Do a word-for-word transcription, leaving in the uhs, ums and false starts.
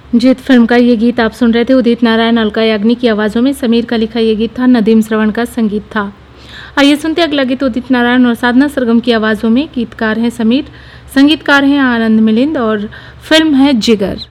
जीत film का ये गीत आप सुन रहे थे। उदित नारायण, अलका याग्निक की आवाज़ों में समीर का लिखा ये गीत था। नदीम श्रवण का संगीत था। आइए सुनते अगला गीत उदित नारायण और साधना सरगम की आवाज़ों में। गीतकार हैं समीर, संगीतकार हैं आनंद मिलिंद और फिल्म है जिगर।